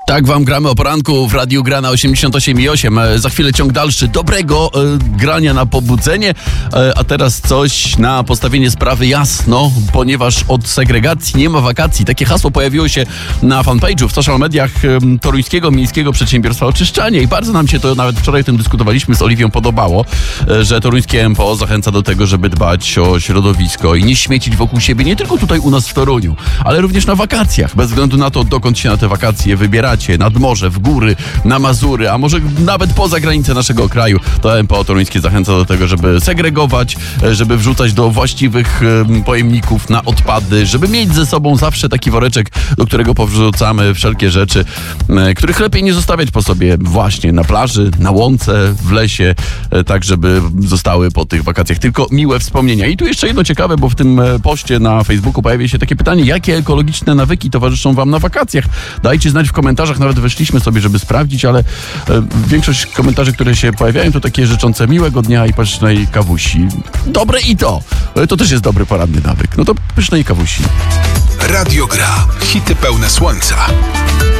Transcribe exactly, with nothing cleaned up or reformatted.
Tak wam gramy o poranku w Radiu Gra na osiemdziesiąt osiem i osiem. E, za chwilę ciąg dalszy dobrego e, grania na pobudzenie, e, a teraz coś na postawienie sprawy jasno, ponieważ od segregacji nie ma wakacji. Takie hasło pojawiło się na fanpage'u w social mediach e, Toruńskiego Miejskiego Przedsiębiorstwa Oczyszczania i bardzo nam się to, nawet wczoraj o tym dyskutowaliśmy z Oliwią, podobało, e, że toruńskie M P O zachęca do tego, żeby dbać o środowisko i nie śmiecić wokół siebie, nie tylko tutaj u nas w Toruniu, ale również na wakacjach, bez względu na to, dokąd się na te wakacje wybieracie, nad morze, w góry, na Mazury, a może nawet poza granicę naszego kraju. To M P O toruńskie zachęca do tego, żeby segregować, żeby wrzucać do właściwych pojemników na odpady, żeby mieć ze sobą zawsze taki woreczek, do którego powrzucamy wszelkie rzeczy, których lepiej nie zostawiać po sobie właśnie na plaży, na łące, w lesie, tak żeby zostały po tych wakacjach tylko miłe wspomnienia. I tu jeszcze jedno ciekawe, bo w tym poście na Facebooku pojawia się takie pytanie, jakie ekologiczne nawyki towarzyszą wam na wakacjach? Dajcie znać w komentarzach, nawet weszliśmy sobie, żeby sprawdzić, ale e, większość komentarzy, które się pojawiają, to takie życzące miłego dnia i pysznej kawusi. Dobre i to. E, to też jest dobry poranny nawyk. No to pysznej kawusi. Radio Gra. Hity pełne słońca.